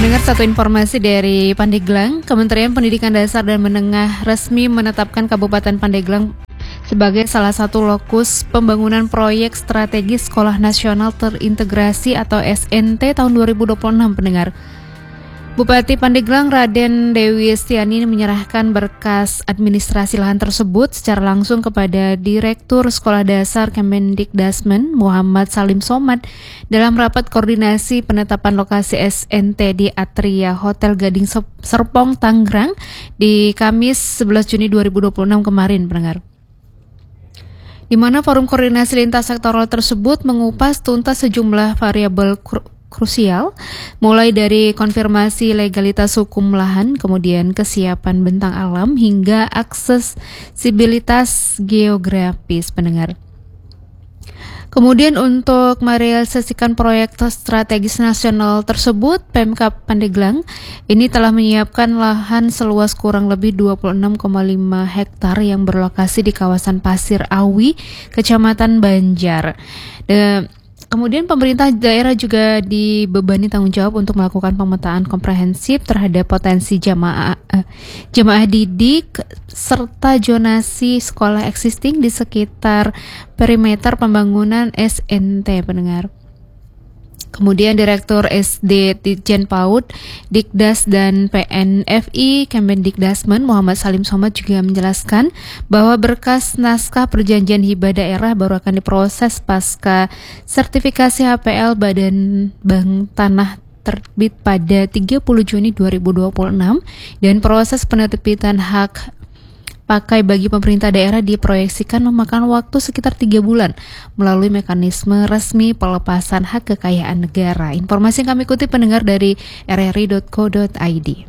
Pendengar, satu informasi dari Pandeglang, Kementerian Pendidikan Dasar dan Menengah resmi menetapkan Kabupaten Pandeglang sebagai salah satu lokus pembangunan proyek strategis Sekolah Nasional Terintegrasi atau SNT tahun 2026, pendengar. Bupati Pandeglang Raden Dewi Estiani menyerahkan berkas administrasi lahan tersebut secara langsung kepada Direktur Sekolah Dasar Kemendikdasmen Muhammad Salim Somad dalam rapat koordinasi penetapan lokasi SNT di Atria Hotel Gading Serpong, Tangerang di Kamis 11 Juni 2026 kemarin, pendengar. Di mana forum koordinasi lintas sektoral tersebut mengupas tuntas sejumlah variabel krusial, mulai dari konfirmasi legalitas hukum lahan, kemudian kesiapan bentang alam, hingga aksesibilitas geografis, pendengar. Kemudian untuk merealisasikan proyek strategis nasional tersebut, Pemkab Pandeglang ini telah menyiapkan lahan seluas kurang lebih 26,5 hektar yang berlokasi di kawasan Pasir Awi, Kecamatan Banjar. Kemudian pemerintah daerah juga dibebani tanggung jawab untuk melakukan pemetaan komprehensif terhadap potensi jamaah didik serta zonasi sekolah existing di sekitar perimeter pembangunan SNT, pendengar. Kemudian Direktur SD Ditjen PAUD, Dikdas dan PNFI Kemendikdasmen Muhammad Salim Somad juga menjelaskan bahwa berkas naskah perjanjian hibah daerah baru akan diproses pasca sertifikasi HPL Badan Bank Tanah terbit pada 30 Juni 2026 dan proses penerbitan hak pakai bagi pemerintah daerah diproyeksikan memakan waktu sekitar 3 bulan melalui mekanisme resmi pelepasan hak kekayaan negara. Informasi yang kami kutip, pendengar, dari rri.co.id.